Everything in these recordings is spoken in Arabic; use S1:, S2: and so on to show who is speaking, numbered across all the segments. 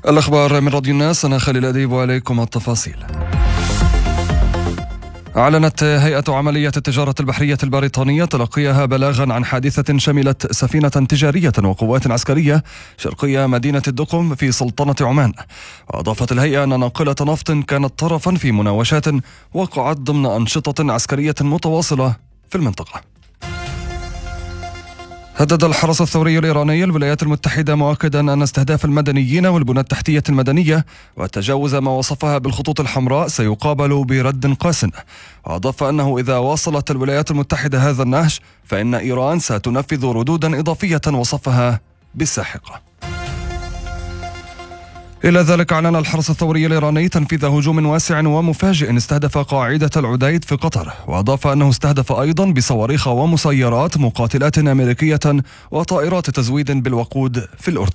S1: الأخبار من راديو الناس، أنا خالد أديب وعليكم التفاصيل. أعلنت هيئة عملية التجارة البحرية البريطانية تلقيها بلاغا عن حادثة شملت سفينة تجارية وقوات عسكرية شرقية مدينة الدقم في سلطنة عمان. وأضافت الهيئة أن ناقلة نفط كانت طرفا في مناوشات وقعت ضمن أنشطة عسكرية متواصلة في المنطقة. هدد الحرس الثوري الإيراني الولايات المتحدة مؤكدا أن استهداف المدنيين والبنى التحتية المدنية وتجاوز ما وصفها بالخطوط الحمراء سيقابل برد قاس. وأضاف أنه إذا واصلت الولايات المتحدة هذا النهج فإن إيران ستنفذ ردودا إضافية وصفها بالساحقة. إلى ذلك أعلن الحرس الثوري الإيراني تنفيذ هجوم واسع ومفاجئ استهدف قاعدة العديد في قطر. وأضاف أنه استهدف أيضا بصواريخ ومسيرات مقاتلات أمريكية وطائرات تزويد بالوقود في الأردن.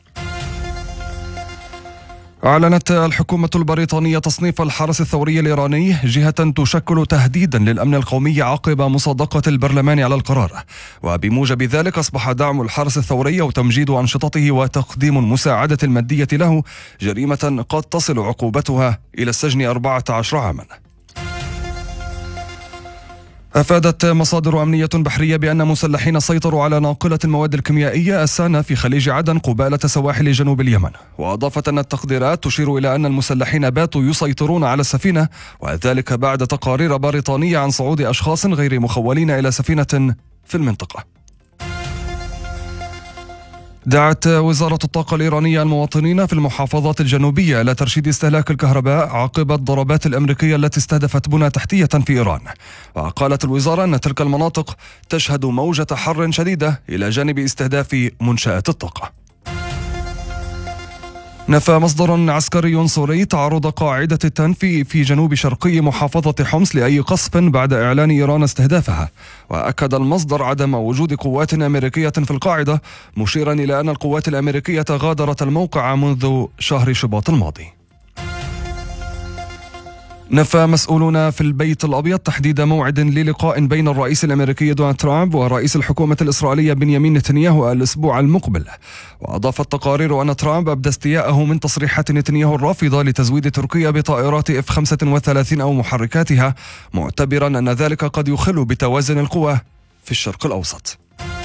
S1: أعلنت الحكومة البريطانية تصنيف الحرس الثوري الإيراني جهة تشكل تهديدا للأمن القومي عقب مصادقة البرلمان على القرار. وبموجب ذلك أصبح دعم الحرس الثوري وتمجيد أنشطته وتقديم المساعدة المادية له جريمة قد تصل عقوبتها إلى السجن 14 عاما. أفادت مصادر أمنية بحرية بأن مسلحين سيطروا على ناقلة المواد الكيميائية السانة في خليج عدن قبالة سواحل جنوب اليمن. وأضافت أن التقديرات تشير إلى أن المسلحين باتوا يسيطرون على السفينة، وذلك بعد تقارير بريطانية عن صعود أشخاص غير مخولين إلى سفينة في المنطقة. دعت وزارة الطاقة الإيرانية المواطنين في المحافظات الجنوبية إلى ترشيد استهلاك الكهرباء عقب الضربات الأمريكية التي استهدفت بنى تحتية في إيران. وقالت الوزارة أن تلك المناطق تشهد موجة حر شديدة إلى جانب استهداف منشآت الطاقة. نفى مصدر عسكري سوري تعرض قاعدة التنفي في جنوب شرقي محافظة حمص لأي قصف بعد إعلان إيران استهدافها. وأكد المصدر عدم وجود قوات أمريكية في القاعدة، مشيرا إلى أن القوات الأمريكية غادرت الموقع منذ شهر شباط الماضي. نفى مسؤولون في البيت الأبيض تحديد موعد للقاء بين الرئيس الأمريكي دونالد ترامب ورئيس الحكومة الإسرائيلية بنيامين نتنياهو الأسبوع المقبل. وأضافت تقارير أن ترامب أبدى استياءه من تصريحات نتنياهو الرافضة لتزويد تركيا بطائرات F-35 أو محركاتها، معتبرا أن ذلك قد يخل بتوازن القوى في الشرق الأوسط.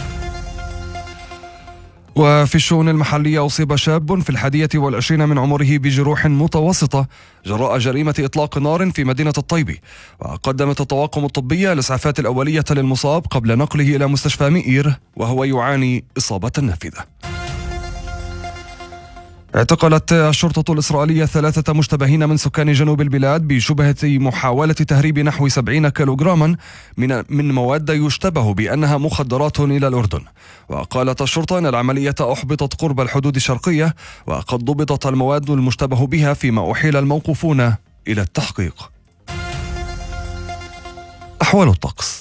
S1: وفي الشؤون المحلية أصيب شاب في 21 من عمره بجروح متوسطة جراء جريمة إطلاق نار في مدينة الطيبي. وقدمت الطواقم الطبية الإسعافات الأولية للمصاب قبل نقله إلى مستشفى مئير وهو يعاني إصابة نافذة. اعتقلت الشرطة الإسرائيلية 3 مشتبهين من سكان جنوب البلاد بشبهة محاولة تهريب نحو 70 كيلوغراما من مواد يشتبه بأنها مخدرات إلى الأردن. وقالت الشرطة أن العملية أحبطت قرب الحدود الشرقية، وقد ضبطت المواد المشتبه بها فيما أحيل الموقوفون إلى التحقيق. أحوال الطقس.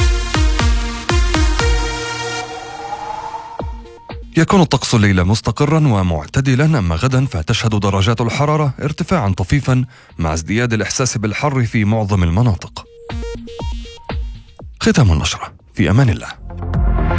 S1: يكون الطقس الليلة مستقرا ومعتدلا، أما غدا فتشهد درجات الحرارة ارتفاعا طفيفا مع ازدياد الإحساس بالحر في معظم المناطق. ختام النشرة، في أمان الله.